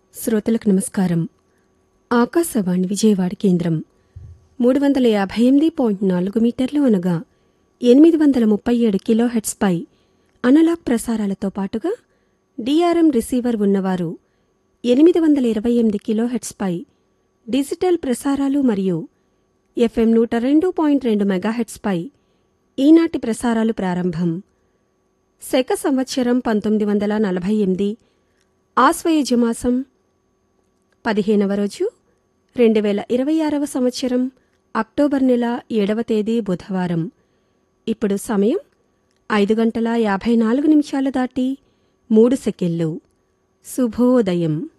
శ్రోతలకు నమస్కారం. ఆకాశవాణి విజయవాడ కేంద్రం 358.4 మీటర్లు అనగా 837 కిలోహెర్ట్జ్ పై అనలాగ్ ప్రసారాలతో పాటుగా డిఆర్ఎం రిసీవర్ ఉన్నవారు 828 కిలోహెర్ట్జ్ పై డిజిటల్ ప్రసారాలు మరియు ఎఫ్ఎం 102.2 మెగాహెర్ట్జ్ పై ఈనాటి ప్రసారాలు ప్రారంభం. శక సంవత్సరం 1948 ఆశ్వయుజ మాసం 15వ రోజు 2026వ సంవత్సరం అక్టోబర్ నెల 7వ తేదీ బుధవారం. ఇప్పుడు సమయం 5:54 దాటి 3 సెకన్లు. శుభోదయం.